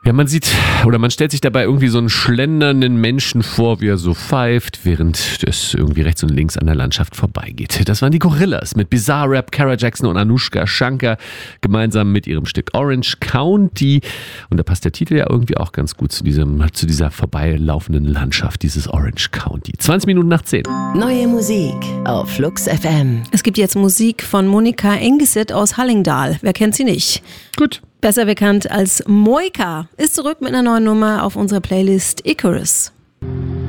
Ja, man stellt sich dabei irgendwie so einen schlendernden Menschen vor, wie er so pfeift, während es irgendwie rechts und links an der Landschaft vorbeigeht. Das waren die Gorillas mit Bizarre Rap, Kara Jackson und Anushka Shankar gemeinsam mit ihrem Stück Orange County. Und da passt der Titel ja irgendwie auch ganz gut zu dieser vorbeilaufenden Landschaft, dieses Orange County. 20 Minuten nach 10. Neue Musik auf Flux FM. Es gibt jetzt Musik von Monika Engeset aus Hallingdal. Wer kennt sie nicht? Gut. Besser bekannt als Moika, ist zurück mit einer neuen Nummer auf unserer Playlist Icarus.